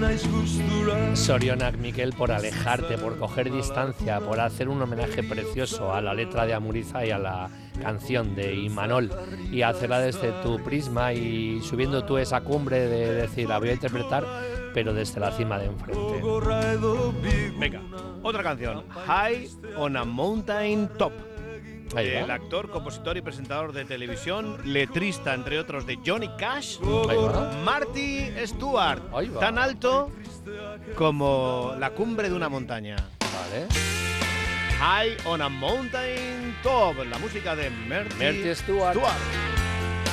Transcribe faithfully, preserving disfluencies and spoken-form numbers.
Sorionak, Miquel, por alejarte, por coger distancia, por hacer un homenaje precioso a la letra de Amuriza y a la canción de Imanol, y hacerla desde tu prisma y subiendo tú esa cumbre de decir, la voy a interpretar, pero desde la cima de enfrente. Venga, otra canción, High on a Mountain Top. El actor, compositor y presentador de televisión, letrista, entre otros, de Johnny Cash, Marty Stuart. Tan alto como la cumbre de una montaña. Vale. High on a Mountain Top, la música de Marty, Marty Stuart. Stuart.